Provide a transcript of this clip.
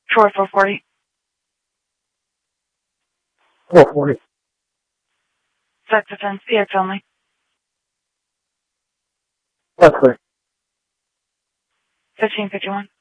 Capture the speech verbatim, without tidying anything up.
Troy four forty. four forty. Sex offense, P X only. That's clear. fifteen fifty-one.